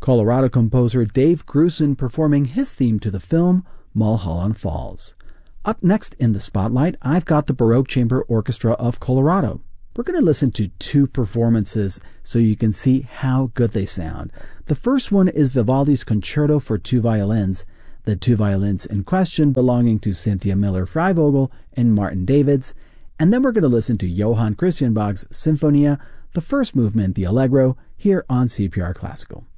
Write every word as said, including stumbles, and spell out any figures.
Colorado composer Dave Grusin performing his theme to the film Mulholland Falls. Up next in the spotlight, I've got the Baroque Chamber Orchestra of Colorado. We're going to listen to two performances so you can see how good they sound. The first one is Vivaldi's Concerto for Two Violins, the two violins in question belonging to Cynthia Miller-Freivogel and Martin Davids. And then we're going to listen to Johann Christian Bach's Sinfonia, the first movement, the Allegro, here on C P R Classical.